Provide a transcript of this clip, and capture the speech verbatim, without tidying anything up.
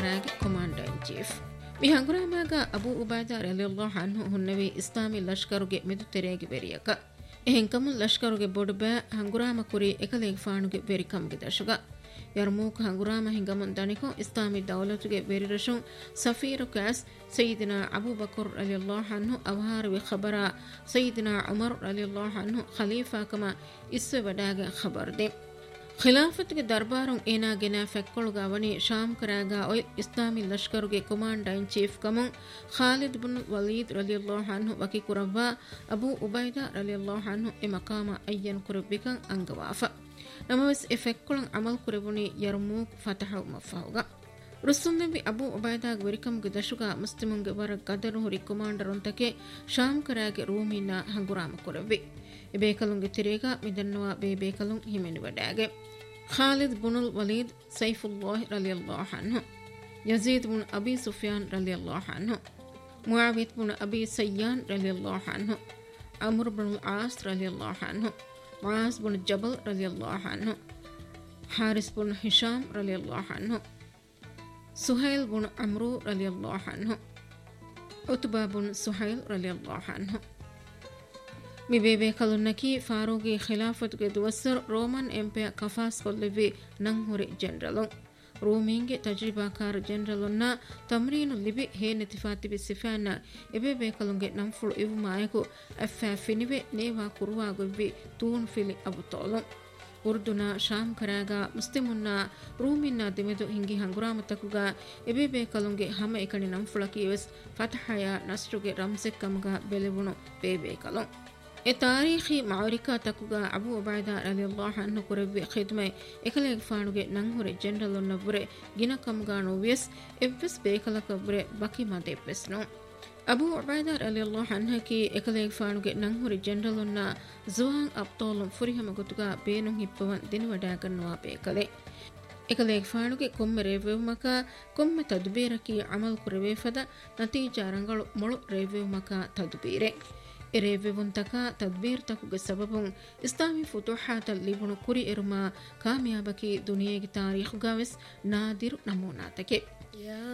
karage commander in chief mi hanguramaga abu ubaida radiyallahu anhu hunnawi islami lashkaruge medu terege veriyaka ehen kamun lashkaruge bodba hangurama kuri ekaleg faanuge verikamge dashuga yarmuk hangurama hingamun daniko islami dawlatuge verirashun safiru kas sayyidina abu bakr radiyallahu anhu awharwi khabara sayyidina umar radiyallahu anhu khalifa kama isse wadaga khabarde ಖಿಲಾಫತ್ಗೆ ದರ್ಬಾರುಂ ಏನಾಗೆನ ಫೆಕ್ಕಳುಗ Avani Sham ಕರಾಗ ಒಯ್ Islami ಲಷ್ಕರುಗೆ commander in chief ಕಮಂ Khalid bin Walid ರಲಿಯಲ್ಲಾಹು ಅನ್ಹು ವಕಿ ಕುರವ್ವ Abu ಉಬೈದಾ ರಲಿಯಲ್ಲಾಹು ಅನ್ಹು A ಮಕಾಮ ಅಯ್ಯನ್ ಕುರಬ್ಬಿಕಂ ಅಂಗವಾಫ ನಮವಸ್ A ಫೆಕ್ಕಳುಂ Amal ಕುರಬುನಿ ಯರ್ಮೂಕ್ ಫತಹು ಮಫಹುಗ Rustum Nabi Abu ಉಬೈದಾಗ ವೆರಿಕಂಗೆ ದಶುಗ ಮುಸ್ಲಿಮುಂಗೆ ವರ ಗದರು ಹುರಿ commander ಒಂತಕೆ Sham ಕರಾಗೆ ರೂಮಿನ ಹಂಗುರಾಮ ಕುರವ್ವಿ A ಬೇಕಲುಂಗೆ ತಿರೇಗ ಮಿದನ್ನುವ ಬೇ ಬೇಕಲುಂ ಹಿಮೆನಿ ವಡಾಗೆ Khalid ಬುನುಲ್ Walid ಸೈಫುಲ್ಲಾಹ್ ರಲಿಯಲ್ಲಾಹು ಅನ್ಹು Yazid bin ಅಬಿ Sufiyan ರಲಿಯಲ್ಲಾಹು ಅನ್ಹು ಮುಆವಿಯತ್ bin ಅಬಿ ಸಯ್ಯಾನ್ ರಲಿಯಲ್ಲಾಹು ಅನ್ಹು ಅಮ್ರ್ bin as ರಲಿಯಲ್ಲಾಹು ಅನ್ಹು ಮುಆಸ್ bin ಜಬಲ್ ರಲಿಯಲ್ಲಾಹು ಅನ್ಹು Haris bin ಹಿಶಾಮ್ ರಲಿಯಲ್ಲಾಹು ಅನ್ಹು Suhail bin ಅಮ್ರು ರಲಿಯಲ್ಲಾಹು ಅನ್ಹು ಉತ್ಬಾ bin Suhail ರಲಿಯಲ್ಲಾಹು ಅನ್ಹು ಮಿ ಬೇಬೆ ಕಲುನ್ನಕಿ ಫಾರೂಗಿ ಖಿಲಾಫತ್ಗೆ ದುವಸ್ಸರ್ Roman ಎಂಪೆಯ ಕಫಾಸ್ ಕೊಲ್ಲಿವಿ ನಂಹುರಿ ಜನರಲು ರೂಮಿಂಗೆ ತಜ್ರಿಬಾಕಾರ ಜನರಲುನ್ನ ತಮ್ರೀನು Libby ಹೇ ನೆತಿಫಾತಿಬಿ ಸಿಫಾನ್ನ ಎಬೆ ಬೇಕಲುಂಗೆ ನಂಫುಳು ಇವು ಮಾಯಕು ಅಫ್ಫಾ ಫಿನಿವೆ NeVA ಕುರುವಾಗುವಿ ತೂನ್ ಫಿಲಿ ಅಬುತೋಲು ಉರ್ದುನ Sham ಕರಾಗ ಮುಸ್ಲಿಮುನ್ನ ರೂಮಿನ್ನ ದಿಮೆದು ಹಿಂಗಿ ಹಂಗುರಾಮತಕುಗ ಎಬೆ ಬೇಕಲುಂಗೆ ಹಮ ಎಕಣಿ ನಂಫುಳಕಿ ವೆಸ್ ಫತಹಯ ನಸ್ರುಗೆ ರಂಸೆಕ್ಕಮುಗ ಬೆಲೆವುಣು ಬೇಬೇಕಲು A ತಾರೀಖಿ ಮಾರಿಕಾ ತಕುಗ Abu ಉಬೈದಾ ರಲಿಯಲ್ಲಾಹು ಅನ್ಹು ಕುರವ್ವಿ ಖಿದ್ಮೆ ಎಕಲೆಗ್ ಫಾಣುಗೆ ನಂಹುರೆ ಜನರಲುನ್ನವುರೆ ಗಿನಕಮುಗಾಣು ವಿಯಸ್ ಎವ್ವೆಸ್ ಬೇಕಲಕವ್ರೆ ಬಕಿ ಮದೆವ್ವೆಸ್ನು Abu ಉಬೈದಾ ರಲಿಯಲ್ಲಾಹು ಅನ್ಹಕಿ ಎಕಲೆಗ್ ಫಾಣುಗೆ ನಂಹುರೆ ಜನರಲುನ್ನ Juan ಅಬ್ತೋಲುಂ ಫುರಿಹಮ ಗುತುಗ ಬೇನುಂ ಹಿಪ್ಪವನ್ ದಿನವಡಾಗನ್ನುವ ಬೇಕಲೆ ಎಕಲೆಗ್ ಫಾಣುಗೆ ಕೊಮ್ಮೆ ರೇವೆವುಮಕ ಕೊಮ್ಮೆ ತದ್ಬೀರಕಿ Amal ಕುರವೇಫದ ನತೀಜಾ ರಂಗಳು ಮೊಳು ರೇವೆವುಮಕ ತದ್ಬೀರೆ ಎರೇವೆವುಂತಕ ತದ್ಬೀರ್ ತಕುಗೆ ಸಬಬುಂ ಇಸ್ಲಾಮಿ ಫುತುಹಾತ ಲಿಬುಣು ಕುರಿ ಎರುಮ ಕಾಮಿಯಾಬಕಿ ದುನಿಯೆಗೆ ತಾರೀಖುಗಾವೆಸ್ ನಾದಿರು ನಮೂನಾತಕೆ